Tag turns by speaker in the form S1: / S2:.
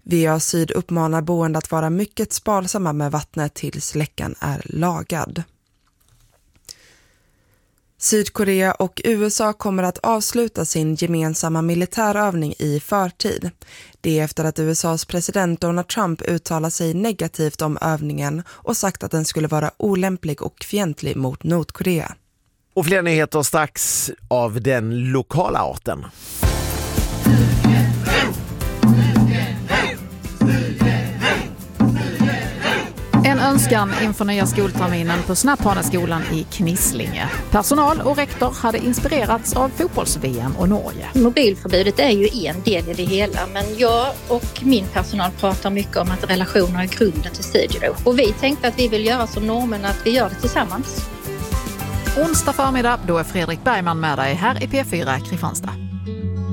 S1: VA Syd uppmanar boende att vara mycket sparsamma med vattnet tills läckan är lagad. Sydkorea och USA kommer att avsluta sin gemensamma militärövning i förtid. Det är efter att USAs president Donald Trump uttalar sig negativt om övningen och sagt att den skulle vara olämplig och fientlig mot Nordkorea.
S2: Och fler nyheter strax av den lokala arten.
S3: En önskan inför nya skolterminen på Snapphaneskolan i Knislinge. Personal och rektor hade inspirerats av fotbolls-VM och Norge.
S4: Mobilförbudet är ju en del i det hela, men jag och min personal pratar mycket om att relationer är grunden till studiero. Och vi tänkte att vi vill göra som normen, att vi gör det tillsammans.
S3: Onsdag förmiddag, då är Fredrik Bergman med dig här i P4 Kristianstad.